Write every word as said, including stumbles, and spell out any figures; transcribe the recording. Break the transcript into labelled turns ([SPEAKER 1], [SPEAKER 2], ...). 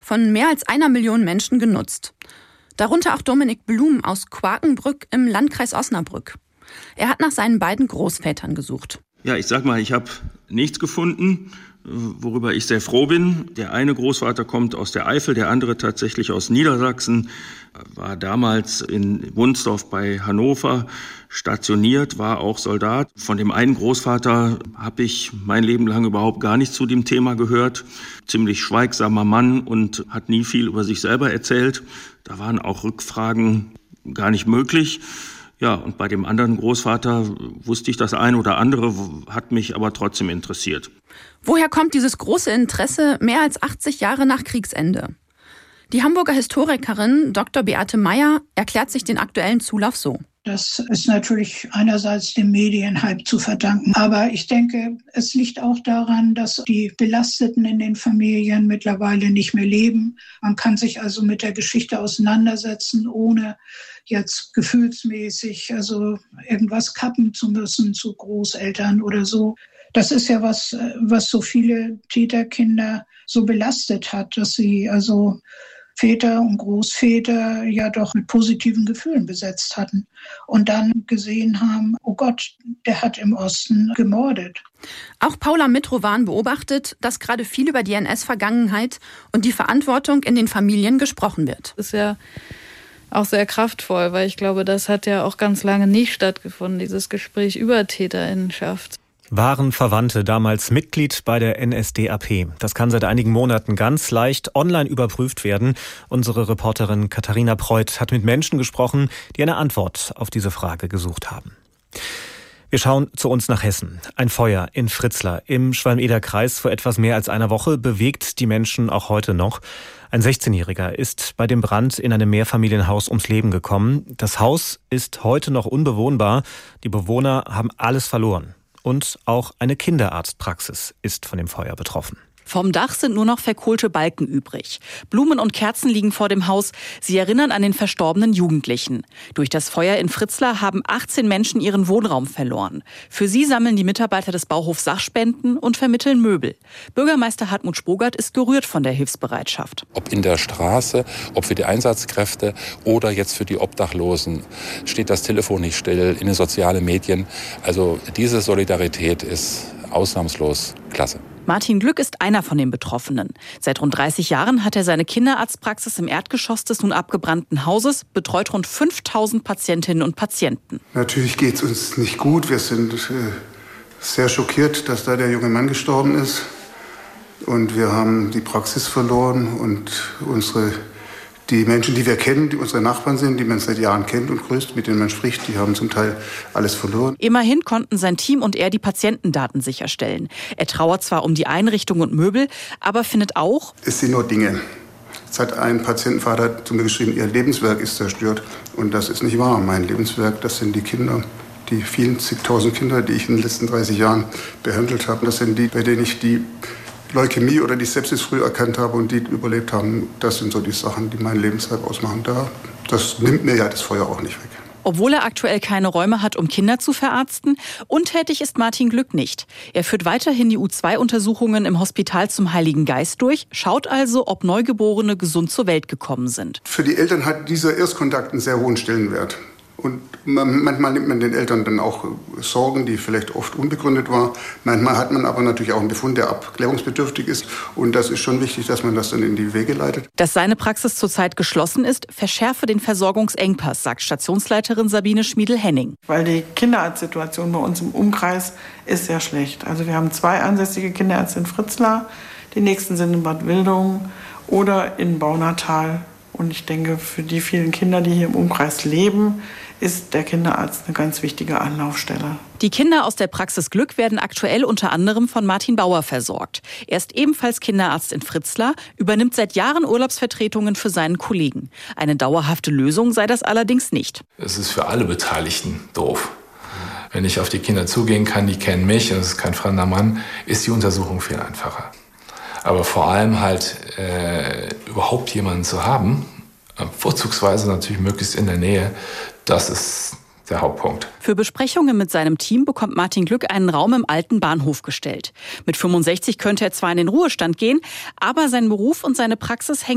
[SPEAKER 1] von mehr als einer Million Menschen genutzt. Darunter auch Dominik Blum aus Quakenbrück im Landkreis Osnabrück. Er hat nach seinen beiden Großvätern gesucht.
[SPEAKER 2] Ja, ich sag mal, ich habe nichts gefunden, worüber ich sehr froh bin. Der eine Großvater kommt aus der Eifel, der andere tatsächlich aus Niedersachsen, war damals in Wunsdorf bei Hannover stationiert, war auch Soldat. Von dem einen Großvater habe ich mein Leben lang überhaupt gar nichts zu dem Thema gehört. Ziemlich schweigsamer Mann und hat nie viel über sich selber erzählt. Da waren auch Rückfragen gar nicht möglich. Ja, und bei dem anderen Großvater wusste ich das eine oder andere, hat mich aber trotzdem interessiert.
[SPEAKER 1] Woher kommt dieses große Interesse mehr als achtzig Jahre nach Kriegsende? Die Hamburger Historikerin Doktor Beate Meyer erklärt sich den aktuellen Zulauf so.
[SPEAKER 3] Das ist natürlich einerseits dem Medienhype zu verdanken. Aber ich denke, es liegt auch daran, dass die Belasteten in den Familien mittlerweile nicht mehr leben. Man kann sich also mit der Geschichte auseinandersetzen, ohne jetzt gefühlsmäßig also irgendwas kappen zu müssen zu Großeltern oder so. Das ist ja was, was so viele Täterkinder so belastet hat, dass sie also Väter und Großväter ja doch mit positiven Gefühlen besetzt hatten und dann gesehen haben, oh Gott, der hat im Osten gemordet.
[SPEAKER 1] Auch Paula Mitrovan beobachtet, dass gerade viel über die N S-Vergangenheit und die Verantwortung in den Familien gesprochen wird.
[SPEAKER 4] Das ist ja auch sehr kraftvoll, weil ich glaube, das hat ja auch ganz lange nicht stattgefunden, dieses Gespräch über Täterinnenschaft.
[SPEAKER 5] Waren Verwandte damals Mitglied bei der N S D A P? Das kann seit einigen Monaten ganz leicht online überprüft werden. Unsere Reporterin Katharina Preuth hat mit Menschen gesprochen, die eine Antwort auf diese Frage gesucht haben. Wir schauen zu uns nach Hessen. Ein Feuer in Fritzlar im Schwalm-Eder-Kreis vor etwas mehr als einer Woche bewegt die Menschen auch heute noch. Ein sechzehnjähriger ist bei dem Brand in einem Mehrfamilienhaus ums Leben gekommen. Das Haus ist heute noch unbewohnbar. Die Bewohner haben alles verloren. Und auch eine Kinderarztpraxis ist von dem Feuer betroffen.
[SPEAKER 6] Vom Dach sind nur noch verkohlte Balken übrig. Blumen und Kerzen liegen vor dem Haus. Sie erinnern an den verstorbenen Jugendlichen. Durch das Feuer in Fritzlar haben achtzehn Menschen ihren Wohnraum verloren. Für sie sammeln die Mitarbeiter des Bauhofs Sachspenden und vermitteln Möbel. Bürgermeister Hartmut Spogert ist gerührt von der Hilfsbereitschaft.
[SPEAKER 7] Ob in der Straße, ob für die Einsatzkräfte oder jetzt für die Obdachlosen, steht das Telefon nicht still, in den sozialen Medien. Also diese Solidarität ist ausnahmslos klasse.
[SPEAKER 6] Martin Glück ist einer von den Betroffenen. Seit rund dreißig Jahren hat er seine Kinderarztpraxis im Erdgeschoss des nun abgebrannten Hauses, betreut rund fünftausend Patientinnen und Patienten.
[SPEAKER 8] Natürlich geht es uns nicht gut. Wir sind äh, sehr schockiert, dass da der junge Mann gestorben ist. Und wir haben die Praxis verloren und unsere Die Menschen, die wir kennen, die unsere Nachbarn sind, die man seit Jahren kennt und grüßt, mit denen man spricht, die haben zum Teil alles verloren.
[SPEAKER 6] Immerhin konnten sein Team und er die Patientendaten sicherstellen. Er trauert zwar um die Einrichtung und Möbel, aber findet auch:
[SPEAKER 8] Es sind nur Dinge. Jetzt hat ein Patientenvater zu mir geschrieben, ihr Lebenswerk ist zerstört. Und das ist nicht wahr. Mein Lebenswerk, das sind die Kinder. Die vielen zigtausend Kinder, die ich in den letzten dreißig Jahren behandelt habe. Das sind die, bei denen ich die Leukämie oder die Sepsis früh erkannt habe und die überlebt haben. Das sind so die Sachen, die mein Lebenswerk ausmachen. Da, das nimmt mir ja das Feuer auch nicht weg.
[SPEAKER 6] Obwohl er aktuell keine Räume hat, um Kinder zu verarzten, untätig ist Martin Glück nicht. Er führt weiterhin die U zwei Untersuchungen im Hospital zum Heiligen Geist durch, schaut also, ob Neugeborene gesund zur Welt gekommen sind.
[SPEAKER 8] Für die Eltern hat dieser Erstkontakt einen sehr hohen Stellenwert. Und manchmal nimmt man den Eltern dann auch Sorgen, die vielleicht oft unbegründet waren. Manchmal hat man aber natürlich auch einen Befund, der abklärungsbedürftig ist. Und das ist schon wichtig, dass man das dann in die Wege leitet.
[SPEAKER 6] Dass seine Praxis zurzeit geschlossen ist, verschärfe den Versorgungsengpass, sagt Stationsleiterin Sabine Schmiedel-Henning.
[SPEAKER 9] Weil die Kinderarztsituation bei uns im Umkreis ist sehr schlecht. Also wir haben zwei ansässige Kinderärzte in Fritzlar, die nächsten sind in Bad Wildungen oder in Baunatal. Und ich denke, für die vielen Kinder, die hier im Umkreis leben, ist der Kinderarzt eine ganz wichtige Anlaufstelle.
[SPEAKER 6] Die Kinder aus der Praxis Glück werden aktuell unter anderem von Martin Bauer versorgt. Er ist ebenfalls Kinderarzt in Fritzlar, übernimmt seit Jahren Urlaubsvertretungen für seinen Kollegen. Eine dauerhafte Lösung sei das allerdings nicht.
[SPEAKER 10] Es ist für alle Beteiligten doof. Wenn ich auf die Kinder zugehen kann, die kennen mich und es ist kein fremder Mann, ist die Untersuchung viel einfacher. Aber vor allem halt äh, überhaupt jemanden zu haben, vorzugsweise natürlich möglichst in der Nähe, das ist der Hauptpunkt.
[SPEAKER 6] Für Besprechungen mit seinem Team bekommt Martin Glück einen Raum im alten Bahnhof gestellt. Mit fünfundsechzig könnte er zwar in den Ruhestand gehen, aber sein Beruf und seine Praxis hängen